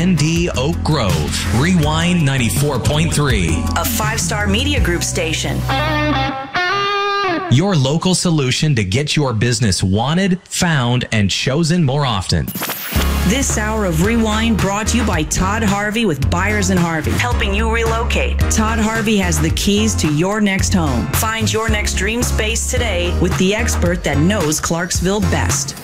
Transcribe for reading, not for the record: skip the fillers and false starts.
WND Oak Grove. Rewind 94.3. A 5-star media group station. Your local solution to get your business wanted, found, and chosen more often. This hour of Rewind brought to you by Todd Harvey with Byers & Harvey, helping you relocate. Todd Harvey has the keys to your next home. Find your next dream space today with the expert that knows Clarksville best.